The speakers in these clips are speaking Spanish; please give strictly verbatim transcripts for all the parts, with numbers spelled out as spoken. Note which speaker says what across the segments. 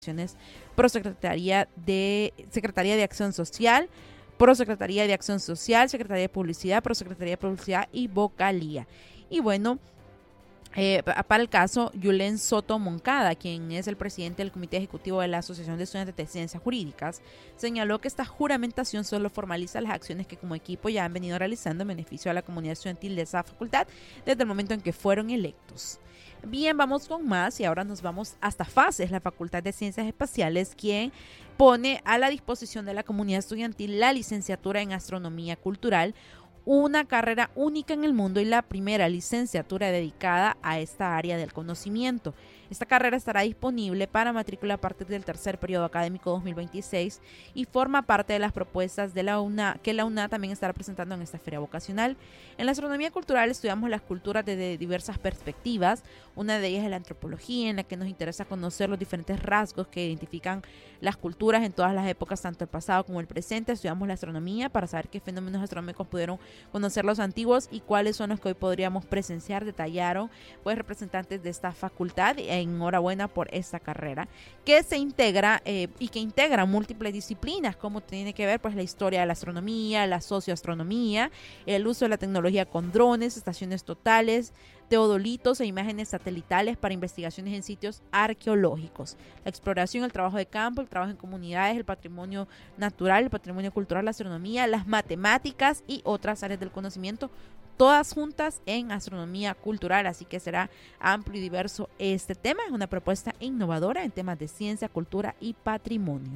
Speaker 1: Prosecretaría de Secretaría de Acción Social, Prosecretaría de Acción Social, Secretaría de Publicidad, Prosecretaría de Publicidad y Vocalía. Y bueno, Eh, para el caso, Yulen Soto Moncada, quien es el presidente del Comité Ejecutivo de la Asociación de Estudiantes de Ciencias Jurídicas, señaló que esta juramentación solo formaliza las acciones que como equipo ya han venido realizando en beneficio a la comunidad estudiantil de esa facultad desde el momento en que fueron electos. Bien, vamos con más y ahora nos vamos hasta FACES, la Facultad de Ciencias Espaciales, quien pone a la disposición de la comunidad estudiantil la licenciatura en Astronomía Cultural, una carrera única en el mundo y la primera licenciatura dedicada a esta área del conocimiento. Esta carrera estará disponible para matrícula a partir del tercer periodo académico dos mil veintiséis y forma parte de las propuestas de la U N A, que la U N A también estará presentando en esta feria vocacional. En la astronomía cultural estudiamos las culturas desde diversas perspectivas. Una de ellas es la antropología, en la que nos interesa conocer los diferentes rasgos que identifican las culturas en todas las épocas, tanto el pasado como el presente. Estudiamos la astronomía para saber qué fenómenos astronómicos pudieron conocer los antiguos y cuáles son los que hoy podríamos presenciar. Detallaron pues representantes de esta facultad. Enhorabuena por esta carrera que se integra eh, y que integra múltiples disciplinas, como tiene que ver pues la historia de la astronomía, la socioastronomía, el uso de la tecnología con drones, estaciones totales, teodolitos e imágenes satelitales para investigaciones en sitios arqueológicos, la exploración, el trabajo de campo, el trabajo en comunidades, el patrimonio natural, el patrimonio cultural, la astronomía, las matemáticas y otras áreas del conocimiento, todas juntas en astronomía cultural, así que será amplio y diverso este tema. Es una propuesta innovadora en temas de ciencia, cultura y patrimonio.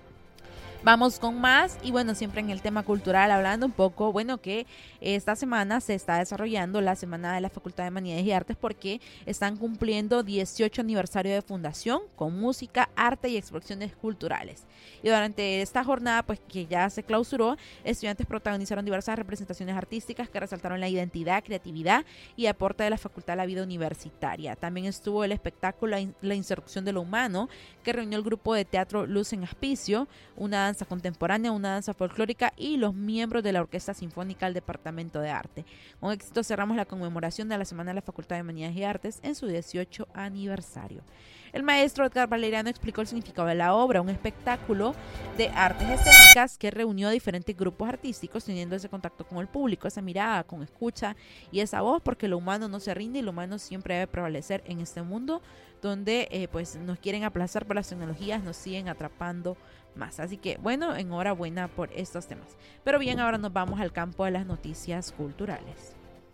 Speaker 1: Vamos con más y bueno, siempre en el tema cultural, hablando un poco, bueno, que esta semana se está desarrollando la Semana de la Facultad de Humanidades y Artes porque están cumpliendo dieciocho aniversario de fundación con música, arte y expresiones culturales. Y durante esta jornada, pues que ya se clausuró, estudiantes protagonizaron diversas representaciones artísticas que resaltaron la identidad, creatividad y aporte de la facultad a la vida universitaria. También estuvo el espectáculo La Insurrección de lo Humano, que reunió el grupo de teatro Luz en Aspicio, una danza contemporánea, una danza folclórica y los miembros de la Orquesta Sinfónica del Departamento de Arte. Con éxito cerramos la conmemoración de la Semana de la Facultad de Humanidades y Artes en su dieciocho aniversario. El maestro Edgar Valeriano explicó el significado de la obra, un espectáculo de artes escénicas que reunió a diferentes grupos artísticos teniendo ese contacto con el público, esa mirada, con escucha y esa voz, porque lo humano no se rinde y lo humano siempre debe prevalecer en este mundo donde eh, pues nos quieren aplazar por las tecnologías, nos siguen atrapando más. Así que bueno, enhorabuena por estos temas. Pero bien, ahora nos vamos al campo de las noticias culturales.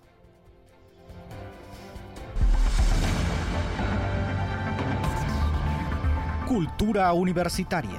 Speaker 2: Cultura universitaria.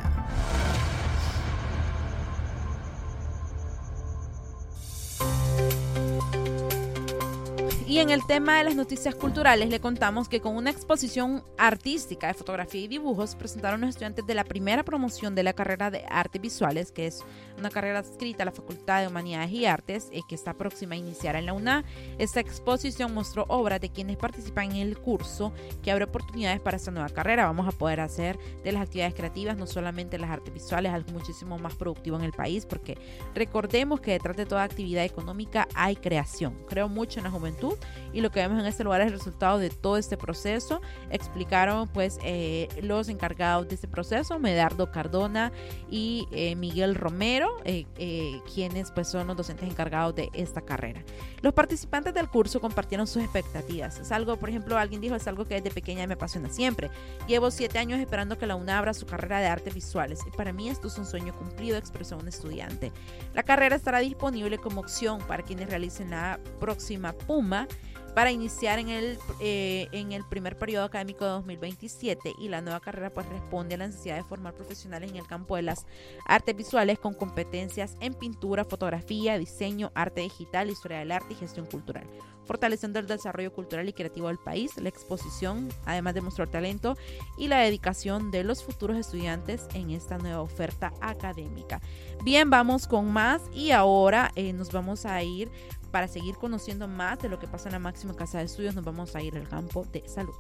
Speaker 1: Y en el tema de las noticias culturales le contamos que con una exposición artística de fotografía y dibujos presentaron los estudiantes de la primera promoción de la carrera de Artes Visuales, que es una carrera adscrita a la Facultad de Humanidades y Artes eh, que está próxima a iniciar en la U N A. Esta exposición mostró obras de quienes participan en el curso que abre oportunidades para esta nueva carrera. Vamos a poder hacer de las actividades creativas, no solamente las artes visuales, algo muchísimo más productivo en el país, porque recordemos que detrás de toda actividad económica hay creación. Creo mucho en la juventud y lo que vemos en este lugar es el resultado de todo este proceso. Explicaron pues eh, los encargados de este proceso, Medardo Cardona y eh, Miguel Romero, eh, eh, quienes pues son los docentes encargados de esta carrera. Los participantes del curso compartieron sus expectativas. Es algo, por ejemplo, alguien dijo, es algo que desde pequeña me apasiona siempre. Llevo siete años esperando que la U N A abra su carrera de artes visuales y para mí esto es un sueño cumplido, expresó un estudiante. La carrera estará disponible como opción para quienes realicen la próxima PUMA para iniciar en el, eh, en el primer periodo académico de dos mil veintisiete, y la nueva carrera pues responde a la necesidad de formar profesionales en el campo de las artes visuales con competencias en pintura, fotografía, diseño, arte digital, historia del arte y gestión cultural, fortaleciendo el desarrollo cultural y creativo del país. La exposición además demostró el talento y la dedicación de los futuros estudiantes en esta nueva oferta académica. Bien, vamos con más y ahora eh, nos vamos a ir para seguir conociendo más de lo que pasa en la máxima casa de estudios. Nos vamos a ir al campo de salud.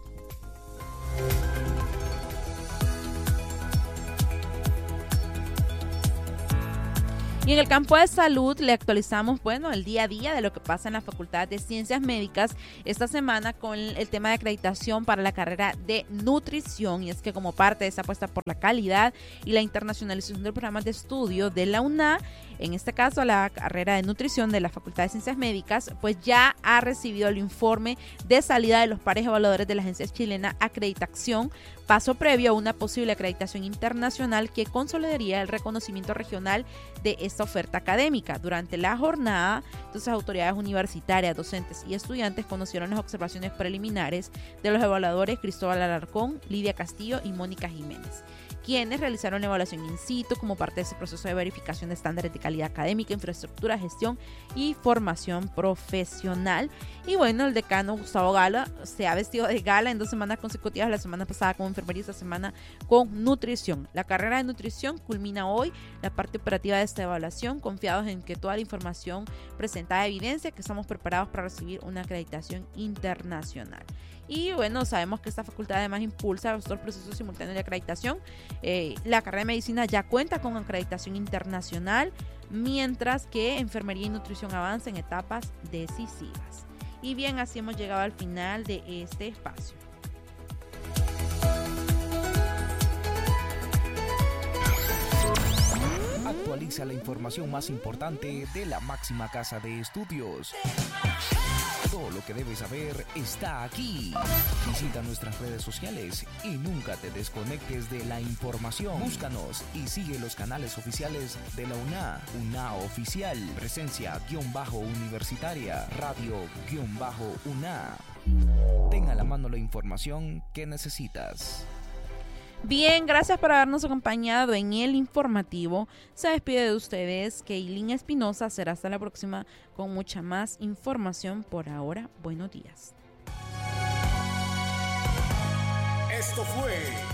Speaker 1: Y en el campo de salud le actualizamos, bueno, el día a día de lo que pasa en la Facultad de Ciencias Médicas esta semana con el tema de acreditación para la carrera de nutrición. Y es que como parte de esa apuesta por la calidad y la internacionalización de programas de estudio de la U N A, en este caso la carrera de nutrición de la Facultad de Ciencias Médicas, pues ya ha recibido el informe de salida de los pares evaluadores de la agencia chilena Acreditación, paso previo a una posible acreditación internacional que consolidaría el reconocimiento regional de esta oferta académica. Durante la jornada, entonces autoridades universitarias, docentes y estudiantes conocieron las observaciones preliminares de los evaluadores Cristóbal Alarcón, Lidia Castillo y Mónica Jiménez, quienes realizaron la evaluación in situ como parte de ese proceso de verificación de estándares de calidad académica, infraestructura, gestión y formación profesional. Y bueno, el decano Gustavo Gala se ha vestido de gala en dos semanas consecutivas, la semana pasada con enfermería, esta semana con nutrición. La carrera de nutrición culmina hoy la parte operativa de esta evaluación, confiados en que toda la información presenta evidencia que estamos preparados para recibir una acreditación internacional. Y bueno, sabemos que esta facultad además impulsa los dos procesos simultáneos de acreditación. Eh, la carrera de medicina ya cuenta con acreditación internacional, mientras que enfermería y nutrición avanza en etapas decisivas. Y bien, así hemos llegado al final de este espacio.
Speaker 2: Actualiza la información más importante de la máxima casa de estudios. Todo lo que debes saber está aquí. Visita nuestras redes sociales y nunca te desconectes de la información. Búscanos y sigue los canales oficiales de la U N A. U N A Oficial, presencia guión bajo universitaria, radio guión bajo U N A. Ten a la mano la información que necesitas.
Speaker 1: Bien, gracias por habernos acompañado en el informativo. Se despide de ustedes Keilin Espinosa. Será hasta la próxima con mucha más información. Por ahora, buenos días.
Speaker 3: Esto fue